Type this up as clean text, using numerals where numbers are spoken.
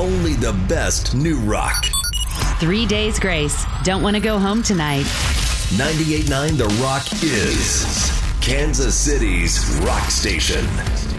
only the best new rock. 3 Days Grace. Don't want to go home tonight. 98.9 The Rock is Kansas City's rock station.